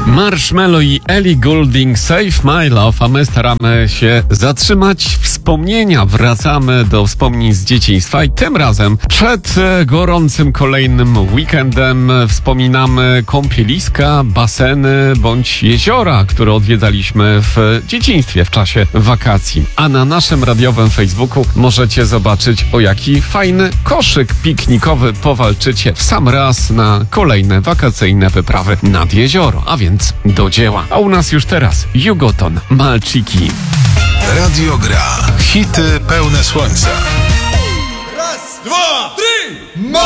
Marshmello i Ellie Goulding, Save My Love, a my staramy się zatrzymać wspomnienia. Wracamy do wspomnień z dzieciństwa i tym razem przed gorącym kolejnym weekendem wspominamy kąpieliska, baseny bądź jeziora, które odwiedzaliśmy w dzieciństwie w czasie wakacji. A na naszym radiowym Facebooku możecie zobaczyć, o jaki fajny koszyk piknikowy powalczycie w sam raz na kolejne wakacyjne wyprawy nad jezioro. A więc do dzieła. A u nas już teraz Jugoton, Malczyki. Radio Gra. Hity pełne słońca. Raz, dwa, trzy.